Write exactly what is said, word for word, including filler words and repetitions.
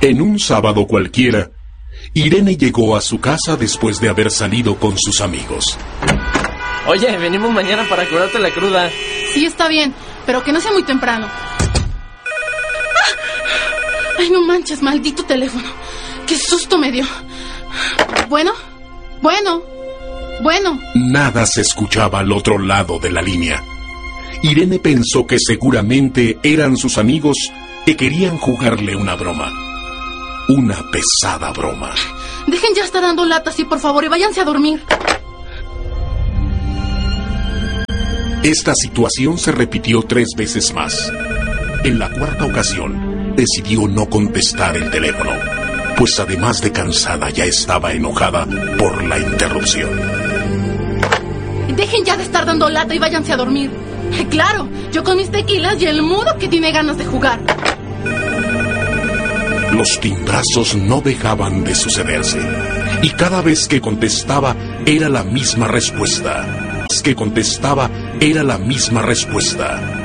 En un sábado cualquiera, Irene llegó a su casa después de haber salido con sus amigos. Oye, venimos mañana para curarte la cruda. Sí, está bien, pero que no sea muy temprano. Ay, no manches, maldito teléfono. Qué susto me dio. Bueno, bueno, bueno. Nada se escuchaba al otro lado de la línea. Irene pensó que seguramente eran sus amigos que querían jugarle una broma. Una pesada broma. Dejen ya estar dando latas, y por favor, y váyanse a dormir. Esta situación se repitió tres veces más. En la cuarta ocasión, decidió no contestar el teléfono, pues además de cansada, ya estaba enojada por la interrupción. Dejen ya de estar dando lata y váyanse a dormir. Claro, yo con mis tequilas y el mudo que tiene ganas de jugar. Los timbrazos no dejaban de sucederse, y cada vez que contestaba era la misma respuesta. Que contestaba era la misma respuesta.